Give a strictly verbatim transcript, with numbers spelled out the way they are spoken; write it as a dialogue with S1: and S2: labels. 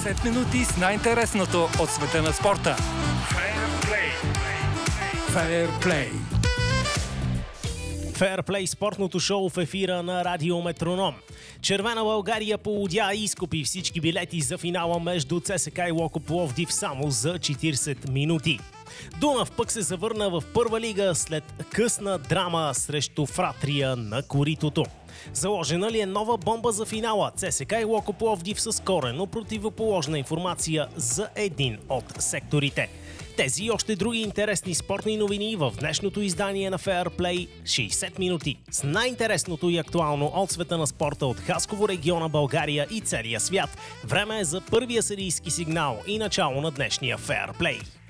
S1: шейсет минути с най-интересното от света на спорта. Fair Play. Fair Play.
S2: Fair Play – спортното шоу в ефира на Радио Метроном. Червена България полудя и изкупи всички билети за финала между ЦСКА и Локо Пловдив само за четирийсет минути. Дунав пък се завърна в първа лига след късна драма срещу Фратрия на коритото. Заложена ли е нова бомба за финала? ЦСКА и Локо Пловдив с коренно противоположна информация за един от секторите. Тези и още други интересни спортни новини в днешното издание на Fair Play шейсет минути с най-интересното и актуално от света на спорта от Хасково, региона, България и целия свят. Време е за първия серийски сигнал и начало на днешния Fair Play.